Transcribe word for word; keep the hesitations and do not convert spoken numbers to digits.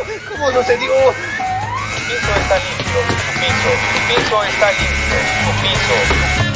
¿Cómo sucedió? Tu piso está limpio, tu piso, tu piso está limpio, tu piso.